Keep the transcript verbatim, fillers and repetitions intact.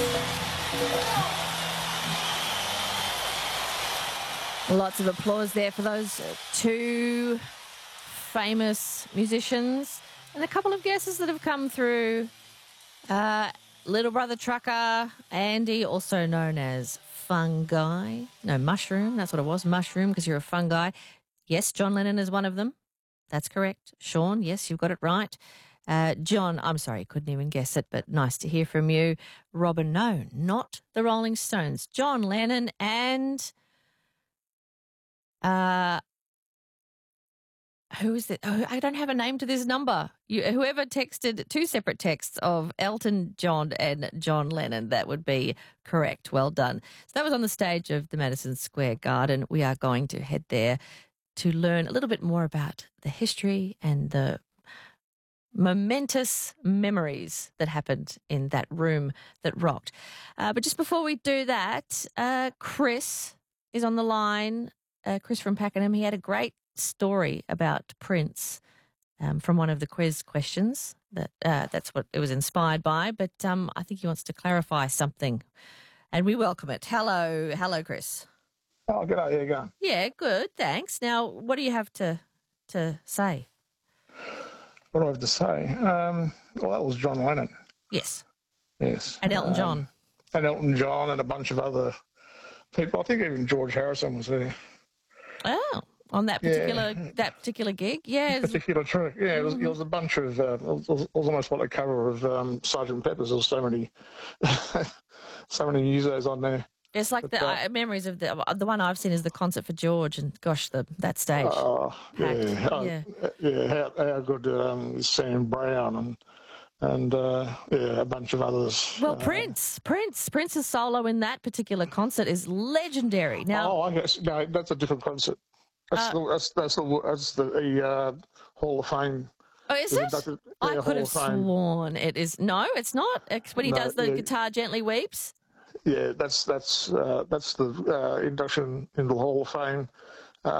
Lots of applause there for those two famous musicians and a couple of guesses that have come through. Uh, Little Brother Trucker, Andy, also known as Fungi. No, Mushroom, that's what it was, Mushroom, because you're a fungi. Yes, John Lennon is one of them. That's correct. Sean, yes, you've got it right. Uh, John, I'm sorry, couldn't even guess it, but nice to hear from you. Robin, no, not the Rolling Stones. John Lennon and... Uh, who is it? Oh, I don't have a name to this number. You, whoever texted two separate texts of Elton John and John Lennon, that would be correct. Well done. So that was on the stage of the Madison Square Garden. We are going to head there to learn a little bit more about the history and the momentous memories that happened in that room that rocked. Uh, but just before we do that, uh, Chris is on the line. Uh, Chris from Pakenham, he had a great story about Prince um, from one of the quiz questions. That uh, That's what it was inspired by, but um, I think he wants to clarify something, and we welcome it. Hello, hello, Chris. Oh, good. How you going? Yeah, good, thanks. Now, what do you have to to say? What do I have to say? Um, well, that was John Lennon. Yes. Yes. And Elton John. Um, and Elton John and a bunch of other people. I think even George Harrison was there. Oh, on that particular Yeah. that particular gig, yeah. Particular track. Yeah, it was, it was a bunch of. Uh, it, was, it was almost like a cover of um, Sergeant Pepper's. There was so many, so many musos on there. It's like But, the uh, uh, memories of the the one I've seen is the concert for George, and gosh, the that stage. Oh, packed. yeah, oh, Yeah. yeah. How, how good um, Sam Brown and and uh, yeah, a bunch of others. Well, uh, Prince, Prince, Prince's solo in that particular concert is legendary. Now, Oh, I guess no, that's a different concert. That's Uh, the that's that's the that's the, the uh, Hall of Fame. oh, is was it? inducted- I yeah, could Hall have of Fame. sworn it is. No, it's not. It's when he No, does the yeah. guitar gently weeps. Yeah, that's that's uh, that's the uh, induction into the Hall of Fame.